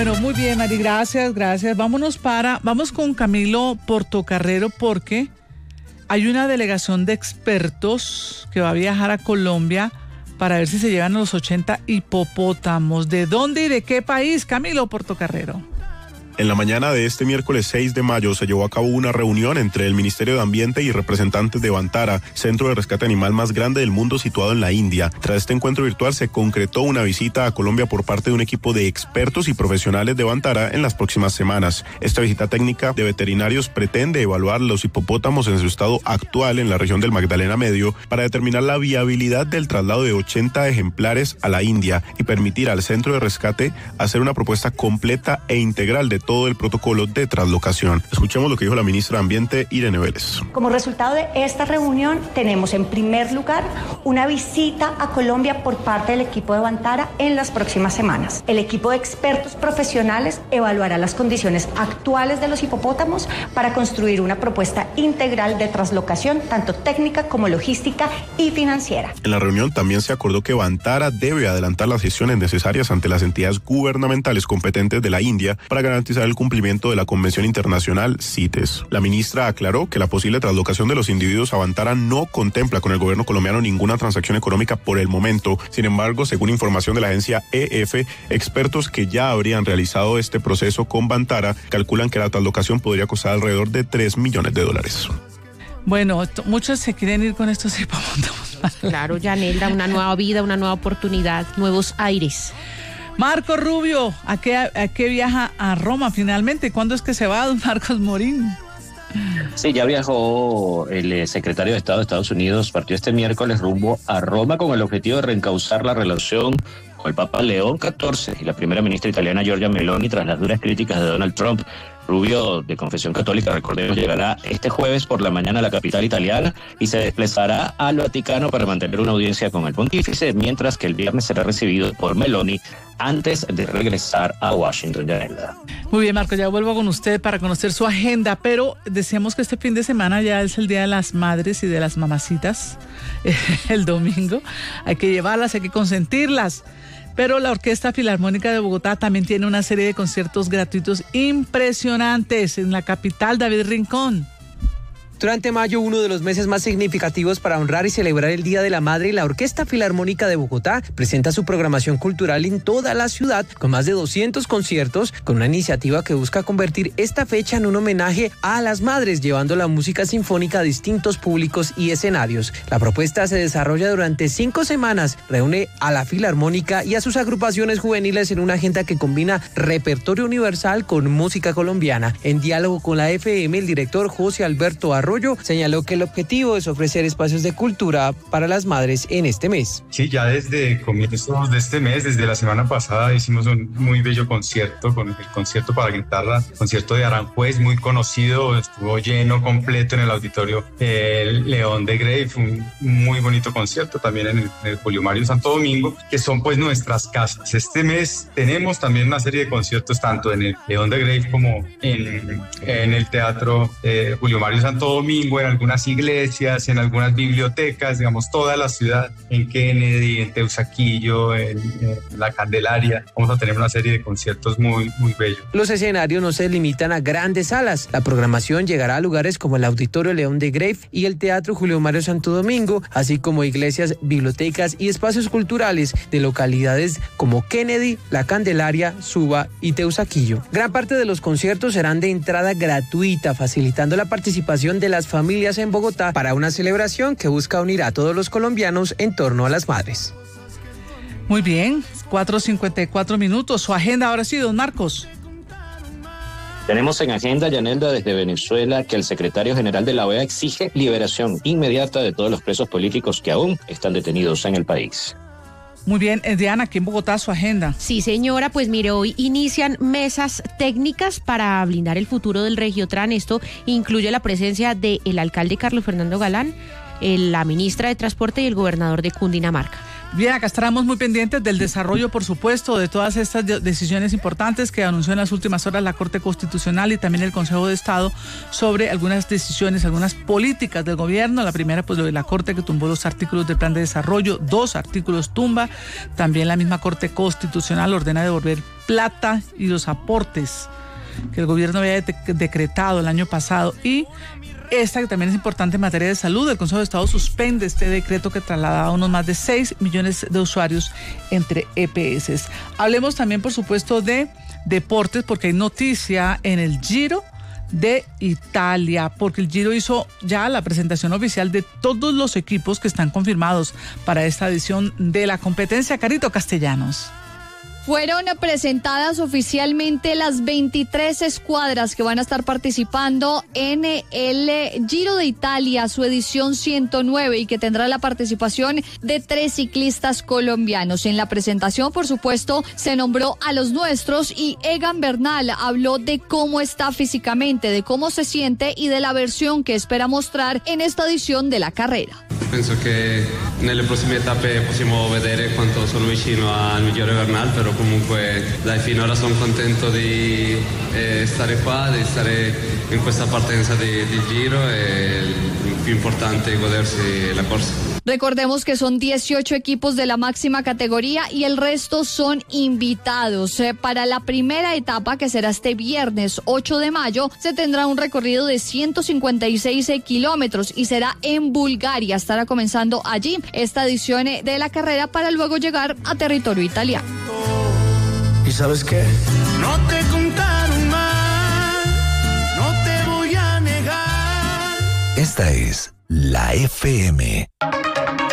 Bueno, muy bien, Mari, gracias. Vamos con Camilo Portocarrero porque hay una delegación de expertos que va a viajar a Colombia para ver si se llevan los 80 hipopótamos. ¿De dónde y de qué país, Camilo Portocarrero? En la mañana de este miércoles 6 de mayo se llevó a cabo una reunión entre el Ministerio de Ambiente y representantes de Vantara, centro de rescate animal más grande del mundo situado en la India. Tras este encuentro virtual se concretó una visita a Colombia por parte de un equipo de expertos y profesionales de Vantara en las próximas semanas. Esta visita técnica de veterinarios pretende evaluar los hipopótamos en su estado actual en la región del Magdalena Medio para determinar la viabilidad del traslado de 80 ejemplares a la India y permitir al centro de rescate hacer una propuesta completa e integral de todo el protocolo de traslocación. Escuchemos lo que dijo la ministra de Ambiente, Irene Vélez. Como resultado de esta reunión, tenemos en primer lugar una visita a Colombia por parte del equipo de Vantara en las próximas semanas. El equipo de expertos profesionales evaluará las condiciones actuales de los hipopótamos para construir una propuesta integral de traslocación, tanto técnica como logística y financiera. En la reunión también se acordó que Vantara debe adelantar las gestiones necesarias ante las entidades gubernamentales competentes de la India para garantizar el cumplimiento de la Convención Internacional CITES. La ministra aclaró que la posible traslocación de los individuos a Vantara no contempla con el gobierno colombiano ninguna transacción económica por el momento. Sin embargo, según información de la agencia EF, expertos que ya habrían realizado este proceso con Vantara calculan que la traslocación podría costar alrededor de $3 millones. Bueno, muchos se quieren ir con estos hipopótamos. Claro, Yanelda, una nueva vida, una nueva oportunidad, nuevos aires. Marco Rubio, ¿a qué viaja a Roma finalmente? ¿Cuándo es que se va, don Marcos Morín? Sí, ya viajó el secretario de Estado de Estados Unidos, partió este miércoles rumbo a Roma con el objetivo de reencauzar la relación con el Papa León XIV y la primera ministra italiana Giorgia Meloni tras las duras críticas de Donald Trump. Rubio, de confesión católica, recordemos, llegará este jueves por la mañana a la capital italiana y se desplazará al Vaticano para mantener una audiencia con el pontífice, mientras que el viernes será recibido por Meloni antes de regresar a Washington. Yanelda. Muy bien, Marco, ya vuelvo con usted para conocer su agenda, pero decíamos que este fin de semana ya es el Día de las Madres y de las Mamacitas, el domingo. Hay que llevarlas, hay que consentirlas. Pero la Orquesta Filarmónica de Bogotá también tiene una serie de conciertos gratuitos impresionantes en la capital. David Rincón. Durante mayo, uno de los meses más significativos para honrar y celebrar el Día de la Madre, la Orquesta Filarmónica de Bogotá presenta su programación cultural en toda la ciudad con más de 200 conciertos, con una iniciativa que busca convertir esta fecha en un homenaje a las madres, llevando la música sinfónica a distintos públicos y escenarios. La propuesta se desarrolla durante 5 semanas, reúne a la Filarmónica y a sus agrupaciones juveniles en una agenda que combina repertorio universal con música colombiana. En diálogo con la FM, el director José Alberto Arroyo señaló que el objetivo es ofrecer espacios de cultura para las madres en este mes. Sí, ya desde comienzos de este mes, desde la semana pasada, hicimos un muy bello concierto con el concierto para guitarra, concierto de Aranjuez, muy conocido, estuvo lleno completo en el auditorio el León de Grave, un muy bonito concierto también en el Julio Mario Santo Domingo, que son pues nuestras casas. Este mes tenemos también una serie de conciertos tanto en el León de Grave como en el Teatro Julio Mario Santo Domingo, en algunas iglesias, en algunas bibliotecas, digamos, toda la ciudad, en Kennedy, en Teusaquillo, en la Candelaria. Vamos a tener una serie de conciertos muy, muy bellos. Los escenarios no se limitan a grandes salas. La programación llegará a lugares como el Auditorio León de Grave y el Teatro Julio Mario Santo Domingo, así como iglesias, bibliotecas y espacios culturales de localidades como Kennedy, la Candelaria, Suba y Teusaquillo. Gran parte de los conciertos serán de entrada gratuita, facilitando la participación de las familias en Bogotá para una celebración que busca unir a todos los colombianos en torno a las madres. Muy bien, 4:54. Su agenda ahora sí, don Marcos. Tenemos en agenda, Yanelda, desde Venezuela, que el secretario general de la OEA exige liberación inmediata de todos los presos políticos que aún están detenidos en el país. Muy bien, Diana, aquí en Bogotá su agenda. Sí, señora, pues mire, hoy inician mesas técnicas para blindar el futuro del Regiotran. Esto incluye la presencia del alcalde Carlos Fernando Galán, la ministra de Transporte y el gobernador de Cundinamarca. Bien, acá estaremos muy pendientes del desarrollo, por supuesto, de todas estas decisiones importantes que anunció en las últimas horas la Corte Constitucional y también el Consejo de Estado sobre algunas decisiones, algunas políticas del gobierno. La primera, pues lo de la Corte que tumbó los artículos del Plan de Desarrollo, 2 artículos tumba. También la misma Corte Constitucional ordena devolver plata y los aportes que el gobierno había decretado el año pasado. Y esta, que también es importante en materia de salud, el Consejo de Estado suspende este decreto que trasladaba a unos más de 6 millones de usuarios entre EPS. Hablemos también, por supuesto, de deportes, porque hay noticia en el Giro de Italia, porque el Giro hizo ya la presentación oficial de todos los equipos que están confirmados para esta edición de la competencia. Carito Castellanos. Fueron presentadas oficialmente las 23 escuadras que van a estar participando en el Giro de Italia, su edición 109, y que tendrá la participación de 3 ciclistas colombianos. En la presentación, por supuesto, se nombró a los nuestros y Egan Bernal habló de cómo está físicamente, de cómo se siente y de la versión que espera mostrar en esta edición de la carrera. Penso che nelle prossime tappe possiamo vedere quanto sono vicino al migliore Bernal, però comunque dai, finora sono contento di stare qua, di stare in questa partenza del Giro e il più importante è godersi la corsa. Recordemos que son 18 equipos de la máxima categoría y el resto son invitados. Para la primera etapa, que será este viernes 8 de mayo, se tendrá un recorrido de 156 kilómetros y será en Bulgaria. Estará comenzando allí esta edición de la carrera para luego llegar a territorio italiano. ¿Y sabes qué? No te contaron mal, no te voy a negar. Esta es la FM.